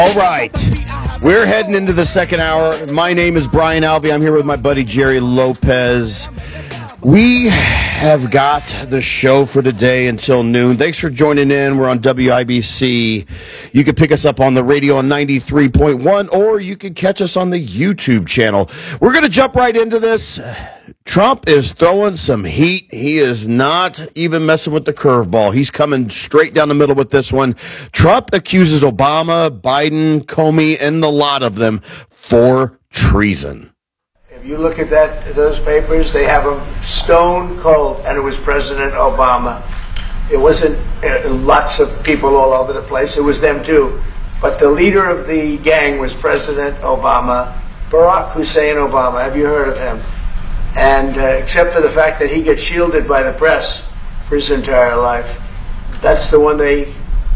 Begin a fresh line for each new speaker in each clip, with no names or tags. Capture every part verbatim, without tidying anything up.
All right, we're heading into the second hour. My name is Brian Alvey. I'm here with my buddy Jerry Lopez. We have got the show for today until noon. Thanks for joining in. We're on W I B C. You can pick us up on the radio on ninety-three point one, or you can catch us on the YouTube channel. We're going to jump right into this. Trump is throwing some heat. He is not even messing with the curveball. He's coming straight down the middle with this one. Trump accuses Obama, Biden, Comey, and the lot of them for treason.
If you look at that, those papers, they have a stone cold, and it was President Obama. It wasn't uh, lots of people all over the place. It was them too. But the leader of the gang was President Obama, Barack Hussein Obama. Have you heard of him? And uh, except for the fact that he gets shielded by the press for his entire life, that's the one they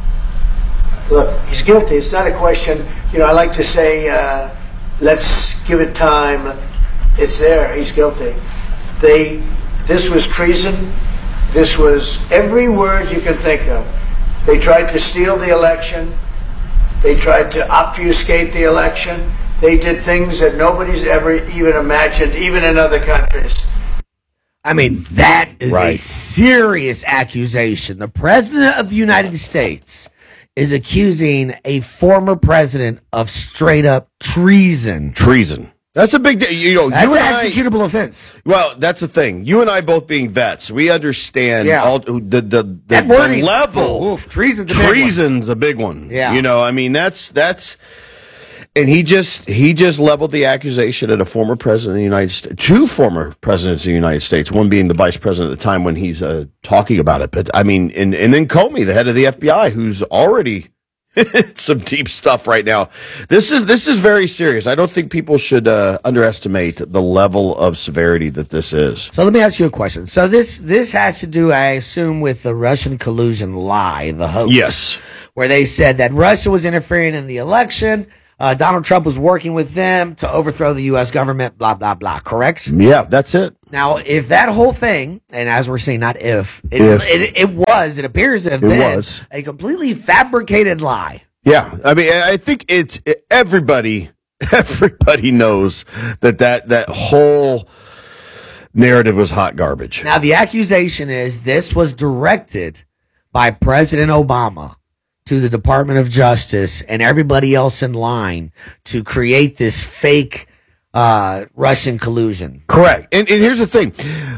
look. He's guilty. It's not a question. You know, I like to say, uh, let's give it time. It's there. He's guilty. They. This was treason. This was every word you can think of. They tried to steal the election. They tried to obfuscate the election. They did things that nobody's ever even imagined, even in other countries.
I mean, that is
Right.
a serious accusation. The President of the United States is accusing a former president of straight-up treason.
Treason. That's a big deal. You know,
That's
you
an
and I,
executable offense.
well, that's the thing. You and I both being vets, we understand
Yeah.
all the the, the,
That
the
wording-
level.
Oof, treason's a big one.
Treason's a big one.
Yeah.
You know, I mean, that's that's. And he just he just leveled the accusation at a former president of the United States, two former presidents of the United States, one being the vice president at the time when he's uh, talking about it. But I mean, and, and then Comey, the head of the F B I, who's already some deep stuff right now. This is this is very serious. I don't think people should uh, underestimate the level of severity that this is.
So let me ask you a question. So this this has to do, I assume, with the Russian collusion lie, the hoax.
Yes.
Where they said that Russia was interfering in the election. Uh, Donald Trump was working with them to overthrow the U S government, blah, blah, blah. Correct?
Yeah, that's it.
Now, if that whole thing, and as we're saying, not if, it,
If.
it, it was, it appears to have
It
been
was.
a completely fabricated lie.
Yeah, I mean, I think it's everybody. Everybody knows that that that whole narrative was hot garbage.
Now, the accusation is this was directed by President Obama to the Department of Justice and everybody else in line to create this fake uh, Russian collusion.
Correct. And, and here's the thing.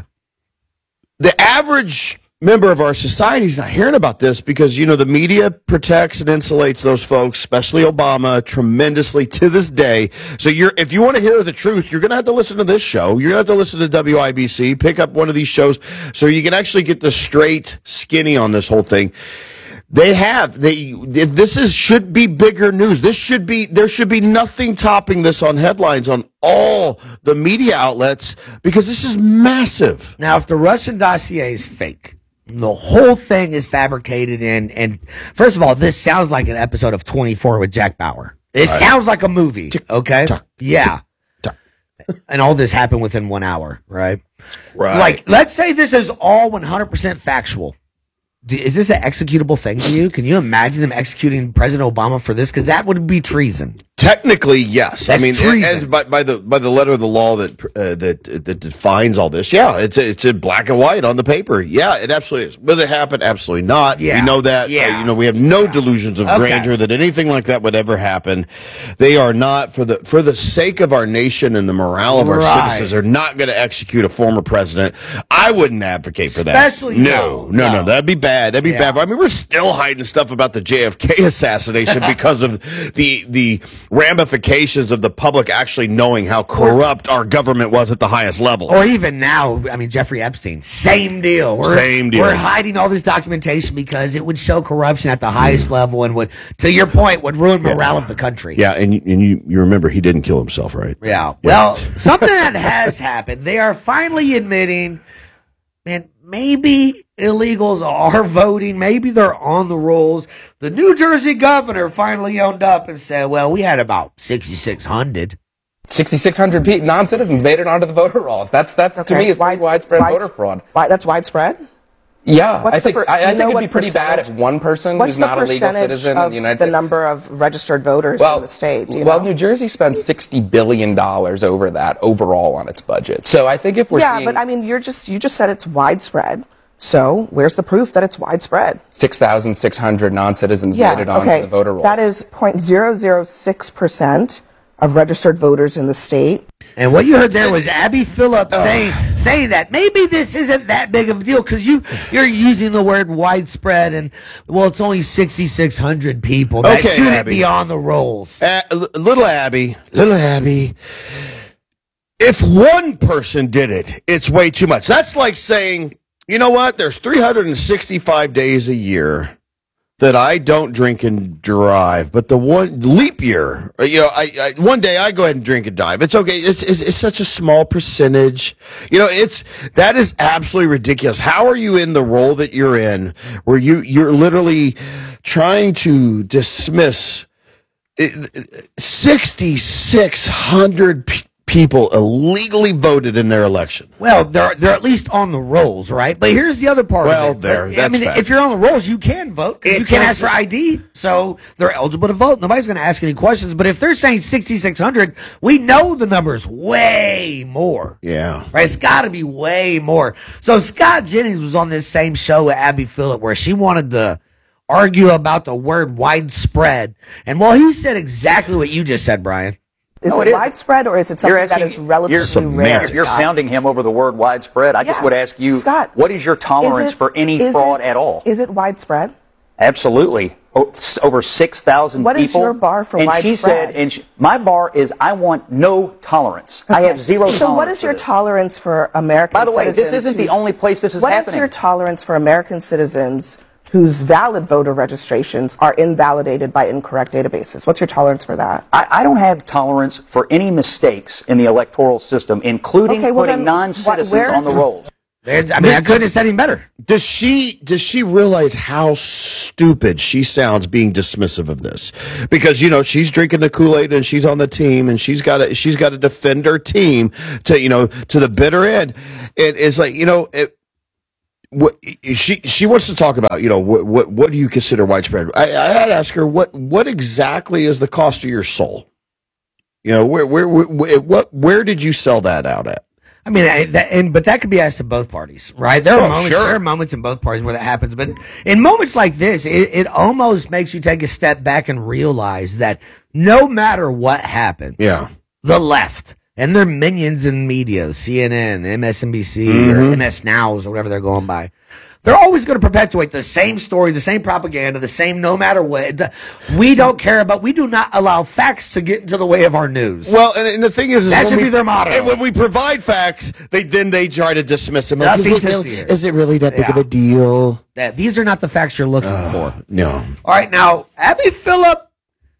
The average member of our society is not hearing about this because, you know, the media protects and insulates those folks, especially Obama, tremendously to this day. So you're, if you want to hear the truth, you're going to have to listen to this show. You're going to have to listen to W I B C, pick up one of these shows so you can actually get the straight skinny on this whole thing. They have. They. This is should be bigger news. This should be. There should be nothing topping this on headlines on all the media outlets because this is massive.
Now, if the Russian dossier is fake, the whole thing is fabricated, and and first of all, this sounds like an episode of twenty-four with Jack Bauer. It
Right.
sounds like a movie. Okay.
Tuck,
Yeah.
tuck.
And all this happened within one hour, right?
Right.
Like, let's say this is all one hundred percent factual. Do- Is this an executable thing to you? Can you imagine them executing President Obama for this? Because that would be treason.
Technically, yes.
That's
I mean,
treason.
as by, by the by the letter of the law that uh, that that defines all this, yeah, it's it's in black and white on the paper. Yeah, it absolutely is. Will it happen? Absolutely not.
Yeah.
We know that.
Yeah.
Uh, you know, we have no delusions of
Okay.
grandeur that anything like that would ever happen. They are not for the for the sake of our nation and the morale of our
Right.
citizens. Are not going to execute a former president. I wouldn't advocate for that.
Especially
no,
no,
no, no,
no.
That'd be bad. That'd be
Yeah.
bad. I mean, we're still hiding stuff about the J F K assassination because of the the ramifications of the public actually knowing how corrupt our government was at the highest level.
Or even now, I mean, Jeffrey Epstein, same deal. We're,
Same deal.
We're hiding all this documentation because it would show corruption at the highest level and would, to your point, would ruin morale of the country.
Yeah, and you- and you you remember he didn't kill himself, right?
Yeah. Well, something that has happened. They are finally admitting, man, maybe illegals are voting. Maybe they're on the rolls. The New Jersey governor finally owned up and said, well, we had about sixty-six hundred.
sixty-six hundred pe- non-citizens made it onto the voter rolls. That's, that's to
Okay.
me, is
Wide-
widespread
wide-
voter fraud.
Why, that's widespread?
Yeah,
What's
I think
the per-
I, I
do you
think
know
it'd
what
be pretty bad if
percentage-
one person
What's
who's
the
not a legal
percentage
citizen
of
in the United
the
States.
number of registered voters
well,
in the state? Do you
well,
know?
New Jersey spends sixty billion dollars over that overall on its budget. So I think if we're
yeah,
seeing
but I mean, you're just you just said it's widespread. So where's the proof that it's widespread?
six thousand six hundred non-citizens
Yeah,
made it onto
okay.
the voter rolls.
That is zero point zero zero six percent of registered voters in the state.
And what you heard there was Abby Phillip saying saying that maybe this isn't that big of a deal because you you're using the word widespread and well it's only sixty-six hundred people that
Okay,
shouldn't
Abby.
be on the rolls.
Uh, l- little Abby, little Abby. If one person did it, it's way too much. That's like saying, you know what? There's three hundred sixty-five days a year that I don't drink and drive, but the one leap year, you know, I, I one day I go ahead and drink and drive. It's okay. It's, it's it's such a small percentage. You know, it's that is absolutely ridiculous. How are you in the role that you're in, where you you're literally trying to dismiss sixty-six hundred p- people illegally voted in their election?
Well, they're they're at least on the rolls, right? But here's the other part
Well,
of it.
there,
I
that's
mean,
fact.
if you're on the rolls, you can vote. 'Cause
It
you can ask
does-
for I D, so they're eligible to vote. Nobody's going to ask any questions. But if they're saying sixty-six hundred, we know the number's way more.
Yeah.
Right? It's got to be way more. So Scott Jennings was on this same show with Abby Phillip where she wanted to argue about the word widespread. And well, he said exactly what you just said, Brian.
Is
No,
it,
it is.
widespread or is it something
You're asking,
that is relatively
you're,
rare?
You're, you're
Scott?
pounding him over the word widespread. I just
Yeah.
would ask you,
Scott,
what is your tolerance
is it-
for any
is
fraud
it-
at all?
Is it widespread?
Absolutely. O- s- Over six thousand
What
people.
is your bar for
and she
widespread?
said, and she, my bar is I want no tolerance. I have zero tolerance.
So what is
for
your
this.
tolerance for American
By the way,
citizens?
this isn't the
whose-
only place this is
What
happening.
is your tolerance for American citizens whose valid voter registrations are invalidated by incorrect databases? What's your tolerance for that?
I, I don't have tolerance for any mistakes in the electoral system, including
Okay, well
putting
then,
non-citizens
what-
on the
where's-
rolls.
There's- I mean, I couldn't have said any better.
Does she does she realize how stupid she sounds being dismissive of this? Because you know she's drinking the Kool-Aid and she's on the team and she's got to she's got to defend her team to you know to the bitter end. It, it's like you know it, what she she wants to talk about. You know what what what do you consider widespread? I, I had to ask her what what exactly is the cost of your soul? You know where where, where what where did you sell that out at?
I mean, I, that, and but that could be asked to both parties, right? There are
Oh,
moments,
sure.
there are moments in both parties where that happens, but in moments like this, it, it almost makes you take a step back and realize that no matter what happens,
Yeah.
the left and their minions in media, C N N, M S N B C,
Mm-hmm.
or M S Nows, or whatever they're going by, they're always going to perpetuate the same story, the same propaganda, the same no matter what. We don't care about, we do not allow facts to get into the way of our news.
Well, and, and the thing is, is
That
when
should
we-
be their motto.
And when we provide facts, they then they try to dismiss them. Like,
Nothing
is, it
to
really,
see here.
is it really that big
Yeah.
of a deal?
that these are not the facts you're looking for.
No.
All right, now Abby Phillip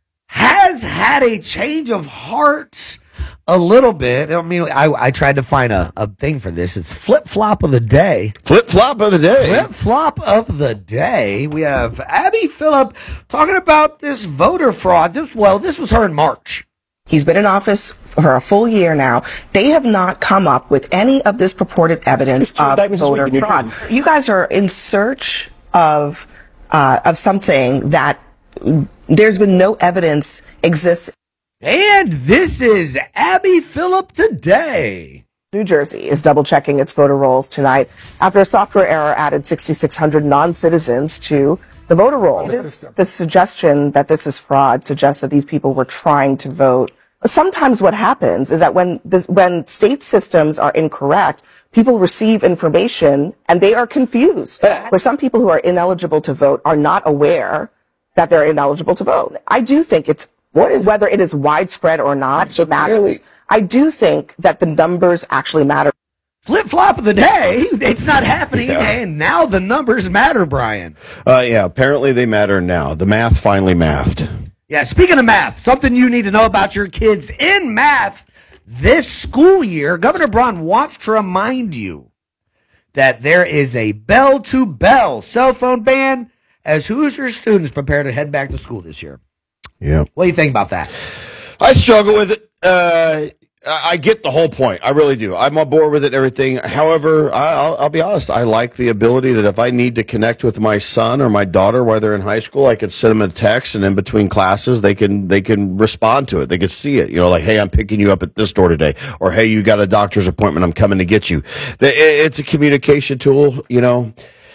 has had a change of heart a little bit. I mean, I, I tried to find a, a thing for this. It's flip flop of the day.
Flip flop of the day.
Flip flop of the day. We have Abby Phillip talking about this voter fraud. This well, this was her in March.
He's been in office for a full year now. They have not come up with any of this purported evidence
Two
of
indictments this
voter
week in New
fraud.
Jersey.
You guys are in search of uh, of something that there's been no evidence exists.
And this is Abby Phillip today.
New Jersey is double checking its voter rolls tonight after a software error added sixty-six hundred non-citizens to the voter rolls. This, the suggestion that this is fraud suggests that these people were trying to vote. Sometimes what happens is that when this, when state systems are incorrect, people receive information and they are confused. Where some people who are ineligible to vote are not aware that they're ineligible to vote. I do think it's whether it is widespread or not
So
matters.
clearly-
I do think that the numbers actually matter.
Flip flop of the day. It's not happening, and now the numbers matter, Brian.
Uh, yeah, apparently they matter now. The math finally mathed.
Yeah, speaking of math, something you need to know about your kids in math this school year, Governor Braun wants to remind you that there is a bell-to-bell cell phone ban as Hoosier students prepare to head back to school this year.
Yeah.
What do you think about that?
I struggle with it. Uh, I get the whole point. I really do. I'm on board with it and everything. However, I'll, I'll be honest. I like the ability that if I need to connect with my son or my daughter while they're in high school, I could send them a text, and in between classes, they can they can respond to it. They can see it. You know, like, hey, I'm picking you up at this store today, or hey, you got a doctor's appointment. I'm coming to get you. It's a communication tool. You know.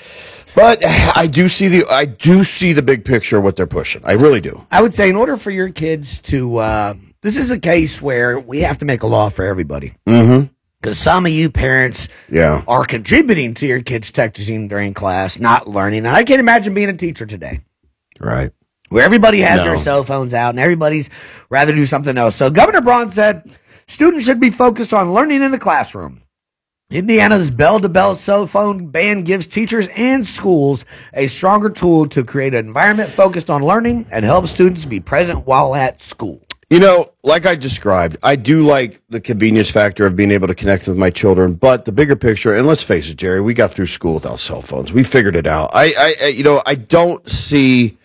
But I do see the I do see the big picture of what they're pushing. I really do.
I would say in order for your kids to, uh, this is a case where we have to make a law for everybody.
Mm-hmm.
Because some of you parents
yeah.
are contributing to your kids texting during class, not learning. And I can't imagine being a teacher today.
Right.
Where everybody has
No.
their cell phones out and everybody's rather do something else. So Governor Braun said students should be focused on learning in the classroom. Indiana's bell-to-bell cell phone ban gives teachers and schools a stronger tool to create an environment focused on learning and help students be present while at school.
You know, like I described, I do like the convenience factor of being able to connect with my children, but the bigger picture, and let's face it, Jerry, we got through school without cell phones. We figured it out. I, I, I you know, I don't see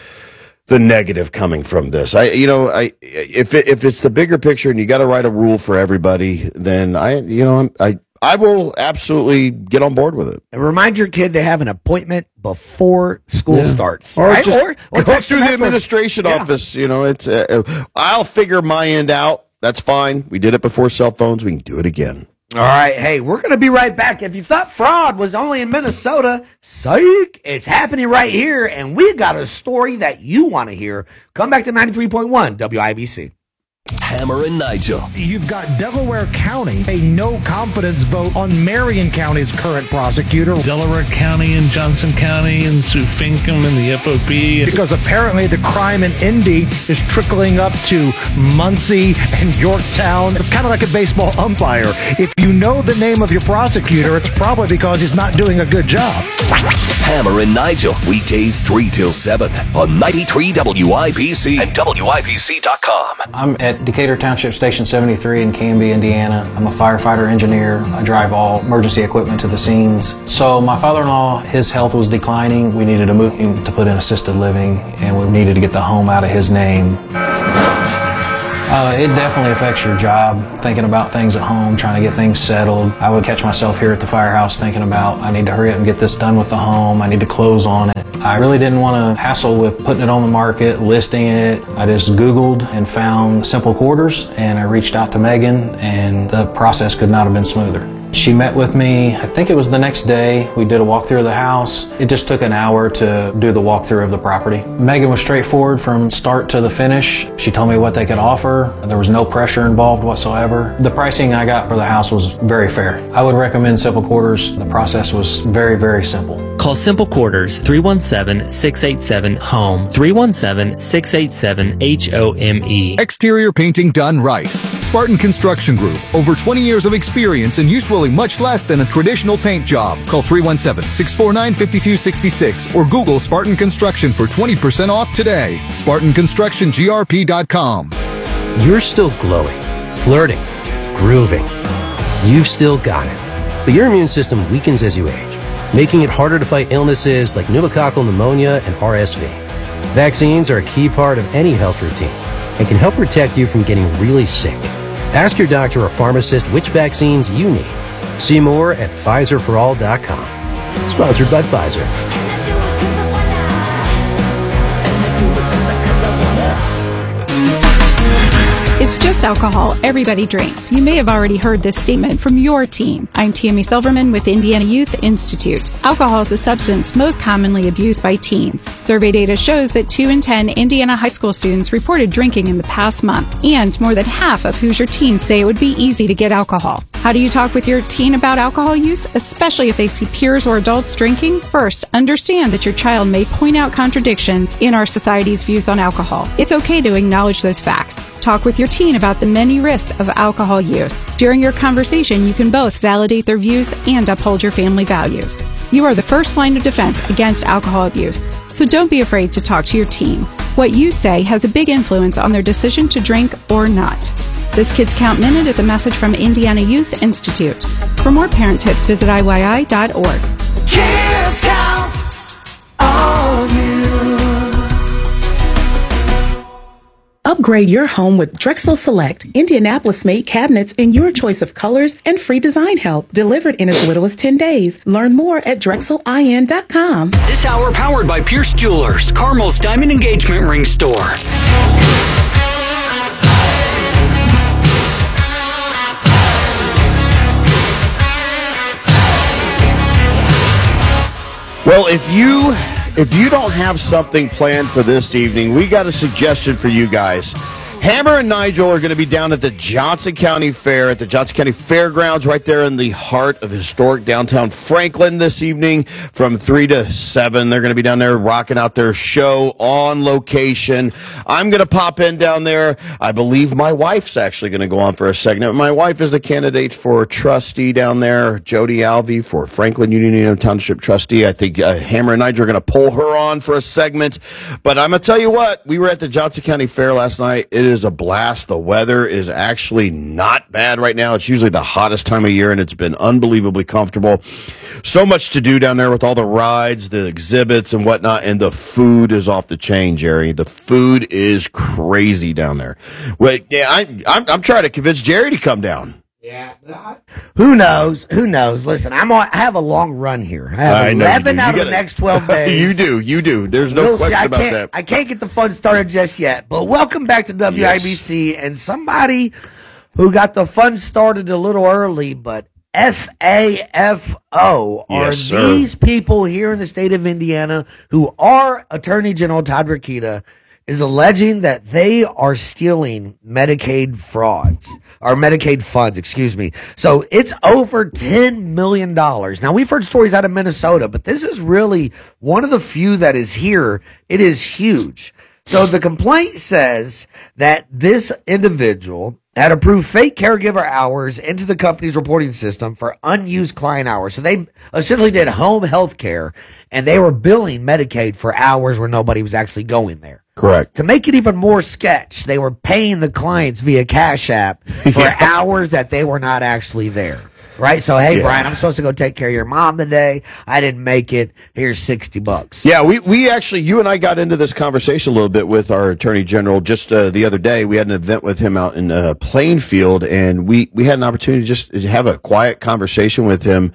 the negative coming from this. I, you know, I if it, if it's the bigger picture and you got to write a rule for everybody, then I, you know, I'm, I. I will absolutely get on board with it.
And remind your kid to have an appointment before school
Yeah.
starts.
Or
right?
just
or, or
go
text
through
them
the
afterwards.
administration
Yeah.
office. You know, it's. Uh, I'll figure my end out. That's fine. We did it before cell phones. We can do it again.
All right. Hey, we're going to be right back. If you thought fraud was only in Minnesota, psych, it's happening right here. And we got a story that you want to hear. Come back to ninety-three point one W I B C.
Hammer and Nigel.
You've got Delaware County, a no confidence vote on Marion County's current prosecutor.
Delaware County and Johnson County and Sue Finkham and the F O P.
Because apparently the crime in Indy is trickling up to Muncie and Yorktown. It's kind of like a baseball umpire. If you know the name of your prosecutor, it's probably because he's not doing a good job.
Hammer and Nigel, weekdays three till seven on ninety-three W I B C and W I B C dot com.
I'm at Decatur Township Station seventy-three in Canby, Indiana. I'm a firefighter engineer. I drive all emergency equipment to the scenes. So my father-in-law, his health was declining. We needed to move him to put in assisted living, and we needed to get the home out of his name. Uh, it definitely affects your job, thinking about things at home, trying to get things settled. I would catch myself here at the firehouse thinking about, I need to hurry up and get this done with the home. I need to close on it. I really didn't want to hassle with putting it on the market, listing it. I just Googled and found Simple Quarters, and I reached out to Megan, and the process could not have been smoother. She met with me, I think it was the next day. We did a walkthrough of the house. It just took an hour to do the walkthrough of the property. Megan was straightforward from start to the finish. She told me what they could offer. There was no pressure involved whatsoever. The pricing I got for the house was very fair. I would recommend Simple Quarters. The process was very, very simple.
Call Simple Quarters three one seven, six eight seven, HOME, three one seven, six eight seven, H O M E.
Exterior painting done right. Spartan Construction Group. Over twenty years of experience and usually much less than a traditional paint job. Call three one seven, six four nine, five two six six or Google Spartan Construction for twenty percent off today. Spartan Construction G R P dot com.
You're still glowing, flirting, grooving. You've still got it. But your immune system weakens as you age, making it harder to fight illnesses like pneumococcal pneumonia and R S V. Vaccines are a key part of any health routine and can help protect you from getting really sick. Ask your doctor or pharmacist which vaccines you need. See more at Pfizer for all dot com. Sponsored by Pfizer.
It's just alcohol. Everybody drinks. You may have already heard this statement from your teen. I'm Tammy Silverman with Indiana Youth Institute. Alcohol is a substance most commonly abused by teens. Survey data shows that two in ten Indiana high school students reported drinking in the past month, and more than half of Hoosier teens say it would be easy to get alcohol. How do you talk with your teen about alcohol use, especially if they see peers or adults drinking? First, understand that your child may point out contradictions in our society's views on alcohol. It's okay to acknowledge those facts. Talk with your teen about the many risks of alcohol use. During your conversation, you can both validate their views and uphold your family values. You are the first line of defense against alcohol abuse, so don't be afraid to talk to your teen. What you say has a big influence on their decision to drink or not. This Kids Count Minute is a message from Indiana Youth Institute. For more parent tips, visit I Y I dot org.
Kids count on you.
A Upgrade your home with Drexel Select, Indianapolis-made cabinets in your choice of colors and free design help, delivered in as little as ten days. Learn more at drexel I N dot com.
This hour powered by Pierce Jewelers, Carmel's Diamond Engagement Ring Store.
Well, if you if you don't have something planned for this evening, we got a suggestion for you guys. Hammer and Nigel are going to be down at the Johnson County Fair at the Johnson County Fairgrounds right there in the heart of historic downtown Franklin this evening from three to seven. They're going to be down there rocking out their show on location. I'm going to pop in down there. I believe my wife's actually going to go on for a segment. My wife is a candidate for trustee down there, Jody Alvey for Franklin Union Township trustee. I think uh, Hammer and Nigel are going to pull her on for a segment. But I'm going to tell you what, we were at the Johnson County Fair last night. It is is a blast. The weather is actually not bad right now. It's usually the hottest time of year, and it's been unbelievably comfortable. So much to do down there with all the rides, the exhibits, and whatnot, and the food is off the chain, Jerry. The food is crazy down there. Wait, yeah, I, I'm, I'm trying to convince Jerry to come down.
Yeah. Who knows? Who knows? Listen, I'm on, I have a long run here. I have
I know
eleven
you
out
you
of
gotta,
the next twelve days.
you do. You do. There's no
We'll see.
question
I
about
can't,
that.
I can't get the fun started just yet. But welcome back to W I B C. Yes. And somebody who got the fun started a little early, but F A F O are
Yes, sir.
these people here in the state of Indiana who are Attorney General Todd Rokita is alleging that they are stealing Medicaid frauds, or Medicaid funds, excuse me. So it's over ten million dollars. Now, we've heard stories out of Minnesota, but this is really one of the few that is here. It is huge. So the complaint says that this individual had approved fake caregiver hours into the company's reporting system for unused client hours. So they essentially did home health care, and they were billing Medicaid for hours where nobody was actually going there.
Correct.
To make it even more sketch, they were paying the clients via Cash App for
Yeah.
hours that they were not actually there. Right? So, hey,
Yeah.
Brian, I'm supposed to go take care of your mom today. I didn't make it. Here's sixty bucks.
Yeah, we, we actually, you and I got into this conversation a little bit with our Attorney General just uh, the other day. We had an event with him out in uh, Plainfield, and we, we had an opportunity just to have a quiet conversation with him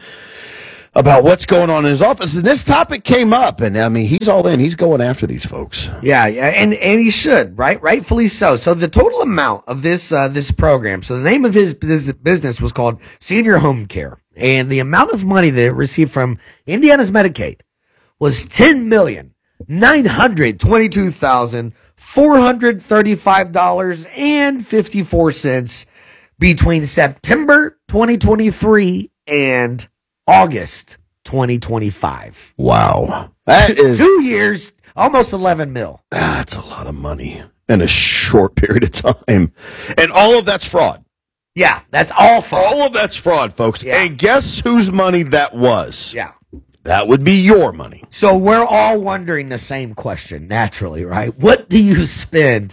about what's going on in his office. And this topic came up, and I mean, he's all in. He's going after these folks.
Yeah, yeah, and and he should, right? Rightfully so. So the total amount of this uh, this program. So the name of his bus- business was called Senior Home Care, and the amount of money that it received from Indiana's Medicaid was ten million nine hundred twenty-two thousand four hundred thirty-five dollars and fifty-four cents between September twenty twenty-three and August twenty twenty-five.
Wow. That is
two years, almost eleven mil.
That's a lot of money in a short period of time. And all of that's fraud.
Yeah, that's all fraud.
All of that's fraud, folks. Yeah. And guess whose money that was?
Yeah.
That would be your money.
So we're all wondering the same question, naturally, right? What do you spend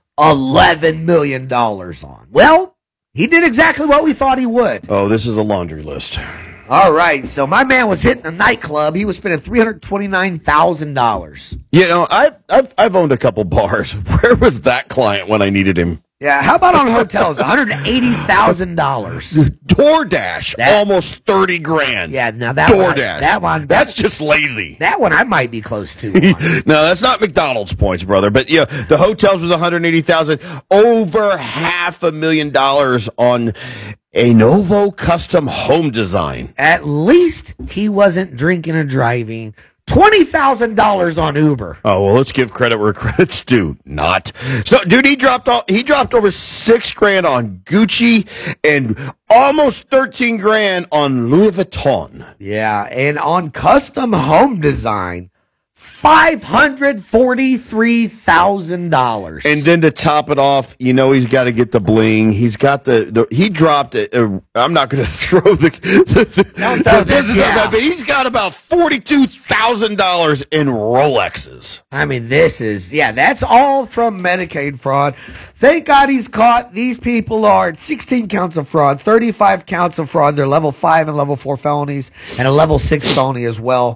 eleven million dollars on? Well, he did exactly what we thought he would.
Oh, this is a laundry list.
All right, so my man was hitting a nightclub. He was spending three hundred twenty-nine thousand dollars.
You know, I've, I've, I've owned a couple bars. Where was that client when I needed him?
Yeah, how about on hotels? one hundred eighty thousand dollars.
DoorDash, that, almost thirty grand.
Yeah, now that
DoorDash.
one, that one,
that's that, just lazy.
That one I might be close to.
No, that's not McDonald's points, brother. But yeah, the hotels was one hundred eighty thousand, over half a million dollars on a Novo custom home design.
At least he wasn't drinking or driving. twenty thousand dollars on Uber.
Oh, well, let's give credit where credit's due. Not. So, dude, he dropped all, he dropped over six grand on Gucci and almost thirteen grand on Louis Vuitton.
Yeah, and on custom home design, five hundred forty-three thousand dollars.
And then to top it off, you know he's got to get the bling. He's got the, the he dropped it. Uh, I'm not going to throw the, the, the, the business
yeah.
on that, but he's got about forty-two thousand dollars in Rolexes.
I mean, this is, yeah, that's all from Medicaid fraud. Thank God he's caught. These people are sixteen counts of fraud, thirty-five counts of fraud. They're level five and level four felonies, and a level six felony as well.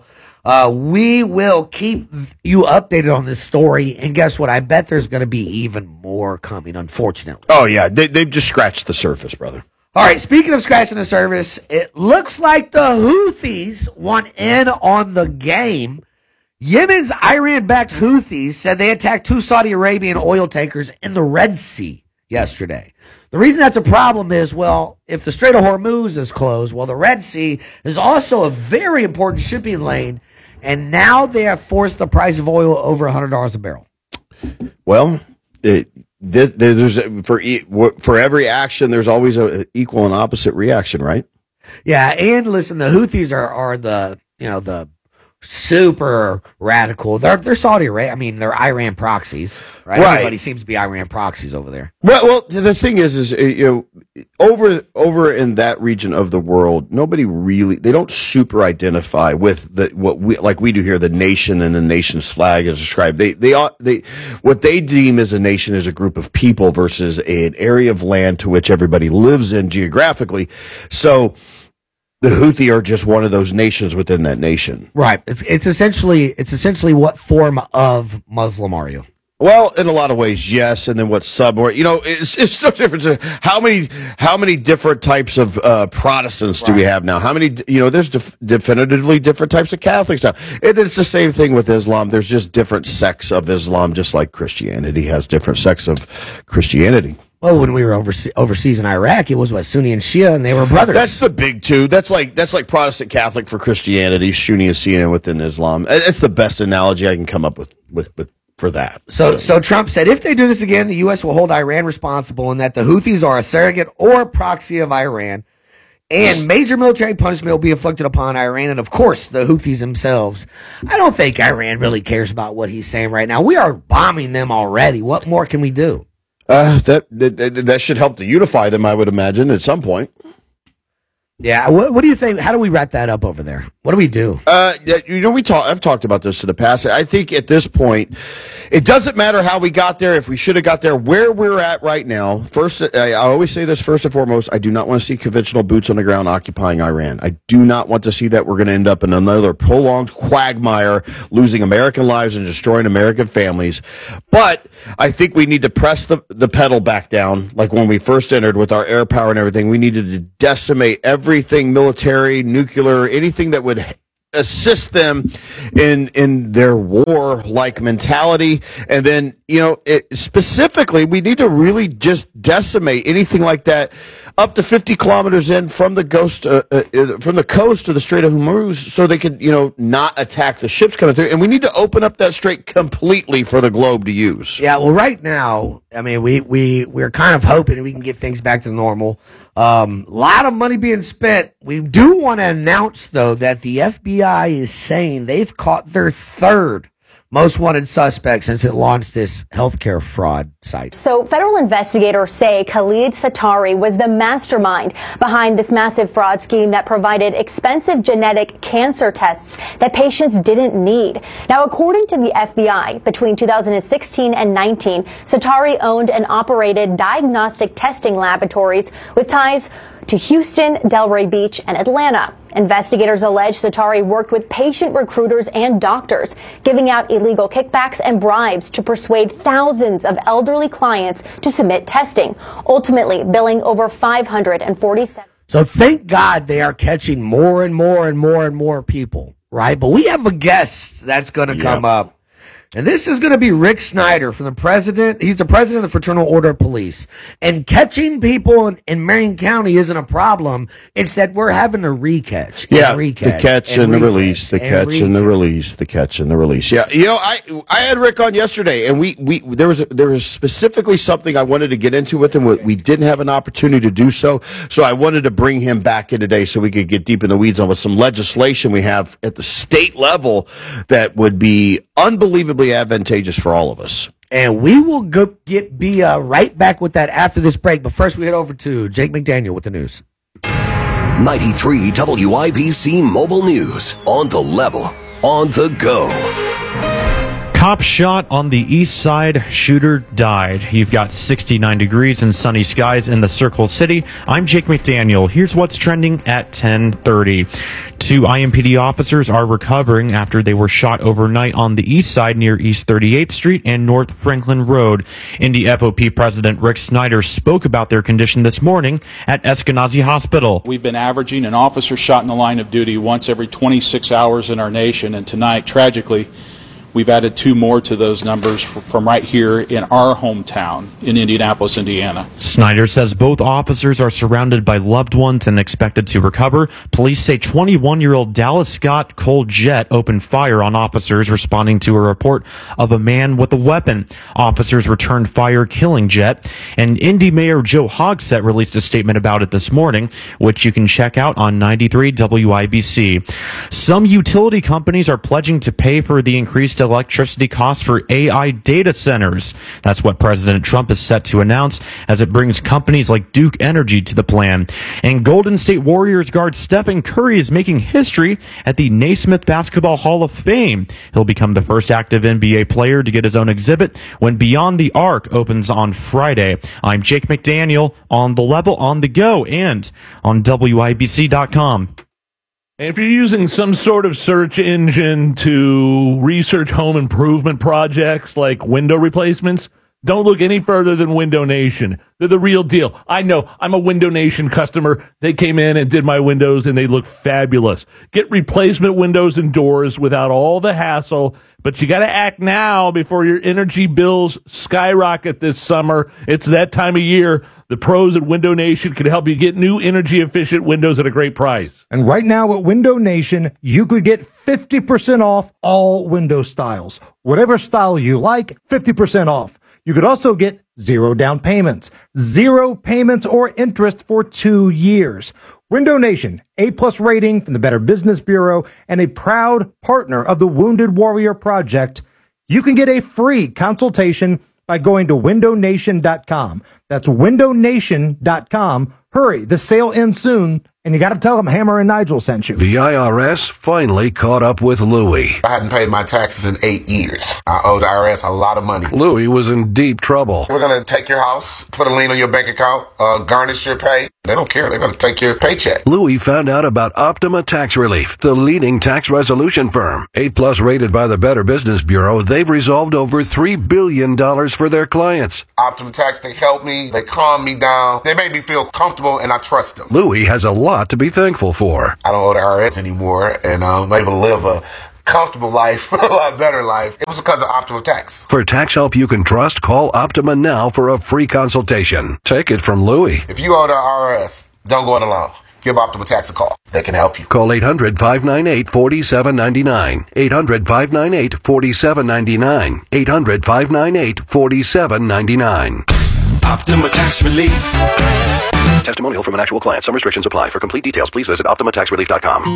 Uh, we will keep you updated on this story, and guess what? I bet there's going to be even more coming, unfortunately.
Oh, yeah. They, they've just scratched the surface, brother.
All right, speaking of scratching the surface, it looks like the Houthis want in on the game. Yemen's Iran-backed Houthis said they attacked two Saudi Arabian oil tankers in the Red Sea yesterday. The reason that's a problem is, well, if the Strait of Hormuz is closed, well, the Red Sea is also a very important shipping lane, and now they have forced the price of oil over one hundred dollars a barrel.
Well, it, there's for for every action, there's always an equal and opposite reaction, right?
Yeah, and listen, the Houthis are, are the, you know, the super radical. They're they're Saudi Arabia. I mean, they're Iran proxies, right?
Right.
Everybody seems to be Iran proxies over there.
Well, well, the thing is, is you know, over over in that region of the world, nobody really they don't super identify with the what we like we do here. The nation and the nation's flag is described. They they ought they what they deem as a nation is a group of people versus an area of land to which everybody lives in geographically. So the Houthi are just one of those nations within that nation.
Right. It's it's essentially it's essentially what form of Muslim are you?
Well, in a lot of ways, yes. And then what sub or you know, it's it's so different. How many how many different types of uh, Protestants do
Right.
we have now? How many you know? There's def- definitively different types of Catholics now. And it's the same thing with Islam. There's just different sects of Islam, just like Christianity has different sects of Christianity.
Well, when we were overse- overseas in Iraq, it was what Sunni and Shia, and they were brothers.
That's the big two. That's like that's like Protestant Catholic for Christianity, Sunni and Shia within Islam. It's the best analogy I can come up with with, with for that.
So, so Trump said if they do this again, the U S will hold Iran responsible, and that the Houthis are a surrogate or proxy of Iran, and major military punishment will be inflicted upon Iran, and of course the Houthis themselves. I don't think Iran really cares about what he's saying right now. We are bombing them already. What more can we do?
Uh, that, that that should help to unify them, I would imagine, at some point.
Yeah, what, what do you think? How do we wrap that up over there? What do we do?
Uh, yeah, you know, we talk. I've talked about this in the past. I think at this point, it doesn't matter how we got there. If we should have got there, where we're at right now. First, I, I always say this first and foremost. I do not want to see conventional boots on the ground occupying Iran. I do not want to see that. We're going to end up in another prolonged quagmire, losing American lives and destroying American families. But I think we need to press the the pedal back down, like when we first entered with our air power and everything. We needed to decimate every. Everything military, nuclear, anything that would assist them in in their war-like mentality. And then, you know, it, specifically, we need to really just decimate anything like that up to fifty kilometers in from the ghost, uh, uh, from the coast to the Strait of Hormuz, so they could, you know, not attack the ships coming through. And we need to open up that strait completely for the globe to use.
Yeah, well, right now, I mean, we we we're kind of hoping we can get things back to normal. A um, lot of money being spent. We do want to announce, though, that the F B I is saying they've caught their third most wanted suspect since it launched this healthcare fraud site.
So federal investigators say Khalid Satari was the mastermind behind this massive fraud scheme that provided expensive genetic cancer tests that patients didn't need. Now, according to the F B I, between two thousand sixteen and nineteen, Satari owned and operated diagnostic testing laboratories with ties to Houston, Delray Beach, and Atlanta. Investigators allege Satari worked with patient recruiters and doctors, giving out illegal kickbacks and bribes to persuade thousands of elderly clients to submit testing, ultimately billing over five hundred forty-seven.
So thank God they are catching more and more and more and more people, right? But we have a guest that's going to come
Yep.
up. And this is going to be Rick Snyder from the president. He's the president of the Fraternal Order of Police. And catching people in, in Marion County isn't a problem. It's that we're having to recatch.
Yeah,
and recatch,
the catch and, the
recatch,
release, the
and
catch and the
recatch.
release, the catch and the release. Yeah, you know, I I had Rick on yesterday, and we, we there was there was specifically something I wanted to get into with him. We we didn't have an opportunity to do so, so I wanted to bring him back in today so we could get deep in the weeds on with some legislation we have at the state level that would be unbelievably advantageous for all of us.
And we will go get be uh, right back with that after this break. But first, we head over to Jake McDaniel with the news.
ninety-three W I B C Mobile News. On the level, on the go.
Cop shot on the east side, shooter died. You've got sixty-nine degrees and sunny skies in the Circle City. I'm Jake McDaniel. Here's what's trending at ten thirty. Two I M P D officers are recovering after they were shot overnight on the east side near East thirty-eighth Street and North Franklin Road. Indy F O P President Rick Snyder spoke about their condition this morning at Eskenazi Hospital.
We've been averaging an officer shot in the line of duty once every twenty-six hours in our nation, and tonight, tragically, we've added two more to those numbers from right here in our hometown in Indianapolis, Indiana.
Snyder says both officers are surrounded by loved ones and expected to recover. Police say twenty-one-year-old Dallas Scott Cole Jett opened fire on officers responding to a report of a man with a weapon. Officers returned fire, killing Jett. And Indy Mayor Joe Hogsett released a statement about it this morning, which you can check out on ninety-three W I B C. Some utility companies are pledging to pay for the increased electricity costs for A I data centers. That's what President Trump is set to announce as it brings companies like Duke Energy to the plan. And Golden State Warriors guard Stephen Curry is making history at the Naismith Basketball Hall of Fame. He'll become the first active N B A player to get his own exhibit when Beyond the Arc opens on Friday. I'm Jake McDaniel, on the level, on the go, and on W I B C dot com.
And if you're using some sort of search engine to research home improvement projects like window replacements, don't look any further than Window Nation. They're the real deal. I know. I'm a Window Nation customer. They came in and did my windows, and they look fabulous. Get replacement windows and doors without all the hassle, but you got to act now before your energy bills skyrocket this summer. It's that time of year. The pros at Window Nation can help you get new energy-efficient windows at a great price.
And right now at Window Nation, you could get fifty percent off all window styles. Whatever style you like, fifty percent off. You could also get zero down payments, zero payments or interest for two years. Window Nation, A-plus rating from the Better Business Bureau and a proud partner of the Wounded Warrior Project. You can get a free consultation by going to window nation dot com. That's window nation dot com. Hurry, the sale ends soon, and you got to tell them Hammer and Nigel sent you.
The I R S finally caught up with Louie.
I hadn't paid my taxes in eight years. I owed the I R S a lot of money.
Louie was in deep trouble.
We're going to take your house, put a lien on your bank account, uh, garnish your pay. They don't care. They're going to take your paycheck.
Louie found out about Optima Tax Relief, the leading tax resolution firm. eight plus rated by the Better Business Bureau, they've resolved over three billion dollars for their clients.
Optima Tax, they help me. They calm me down. They make me feel comfortable, and I trust them.
Louie has a lot to be thankful for.
I don't owe the I R S anymore, and I'm able to live a comfortable life, a lot better life. It was because of Optima Tax.
For tax help you can trust, call Optima now for a free consultation. Take it from Louie.
If you owe the I R S, don't go it alone. Give Optima Tax a call. They can help you.
Call eight hundred, five nine eight, four seven nine nine. eight hundred, five nine eight, four seven nine nine. eight hundred, five nine eight, four seven nine nine.
Optima Tax Relief.
Testimonial from an actual client. Some restrictions apply. For complete details, please visit optima tax relief dot com.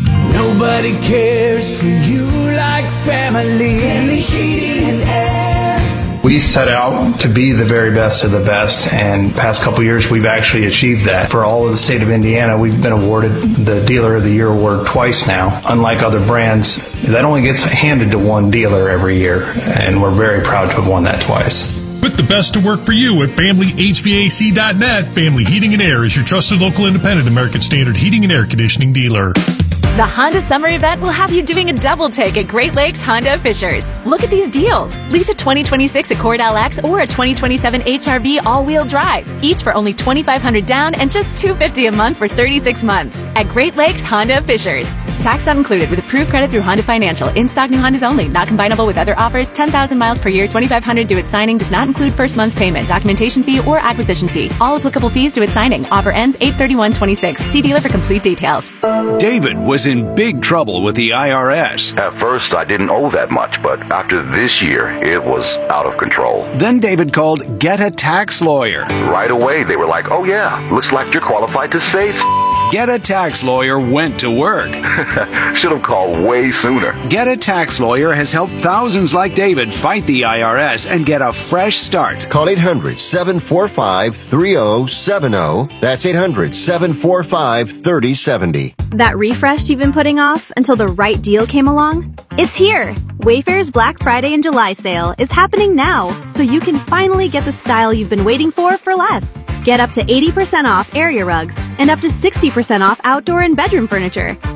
Nobody cares for you like family. Family heating and air.
We set out to be the very best of the best, and past couple years we've actually achieved that. For all of the state of Indiana, we've been awarded the Dealer of the Year award twice now. Unlike other brands, that only gets handed to one dealer every year, and we're very proud to have won that twice.
Put the best to work for you at family H V A C dot net. Family Heating and Air is your trusted local independent American Standard heating and air conditioning dealer.
The Honda Summer Event will have you doing a double take at Great Lakes Honda of Fishers. Look at these deals. Lease a twenty twenty-six Accord L X or a twenty twenty-seven H R V all-wheel drive, each for only twenty-five hundred dollars down and just two hundred fifty dollars a month for thirty-six months at Great Lakes Honda of Fishers. Tax not included with approved credit through Honda Financial. In-stock new Hondas only. Not combinable with other offers. ten thousand miles per year. twenty-five hundred dollars due at signing. Does not include first month's payment, documentation fee, or acquisition fee. All applicable fees due at signing. Offer ends eight thirty-one twenty-six. See dealer for complete details.
David was in big trouble with the I R S.
At first, I didn't owe that much, but after this year, it was out of control.
Then David called Get a Tax Lawyer.
Right away, they were like, oh yeah, looks like you're qualified to say
Get a Tax Lawyer went to work.
Should have called way sooner.
Get a Tax Lawyer has helped thousands like David fight the I R S and get a fresh start.
Call eight hundred, seven four five, three zero seven zero. That's eight hundred, seven four five, three zero seven zero.
That refresh you've been putting off until the right deal came along? It's here! Wayfair's Black Friday and July sale is happening now, so you can finally get the style you've been waiting for for less. Get up to eighty percent off area rugs and up to sixty percent off outdoor and bedroom furniture.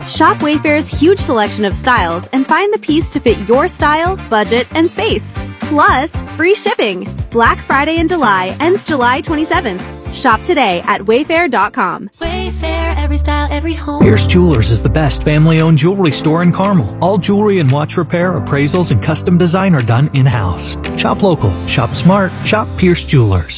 Shop Wayfair's huge selection of styles and find the piece to fit your style, budget, and space. Plus, free shipping. Black Friday in July ends July twenty-seventh. Shop today at wayfair dot com.
Wayfair, every style, every home.
Pierce Jewelers is the best family-owned jewelry store in Carmel. All jewelry and watch repair, appraisals, and custom design are done in-house. Shop local, shop smart, shop Pierce Jewelers.